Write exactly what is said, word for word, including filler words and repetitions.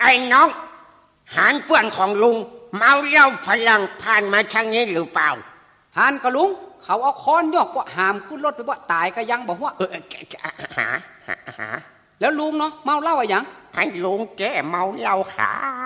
อ้น้องหานเพื่อนของลุงเมาเหล้าฝรั่งผ่านมาทางนี้หรือเปล่าหานกับลุงเขาเอาค้อนยอกว่าหามขึ้นรถไปว่าตายก็ยังบอกว่าเออหาหาหาแล้วลุงเนาะเมาเหล้าอะไรอย่างให้ลุงแกเมาเหล้าขาว